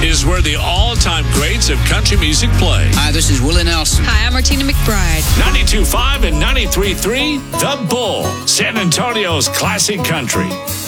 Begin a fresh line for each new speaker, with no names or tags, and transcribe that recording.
is where the all-time greats of country music play.
Hi, this is Willie Nelson.
Hi, I'm Martina McBride.
92.5 and 93.3, The Bull, San Antonio's classic country.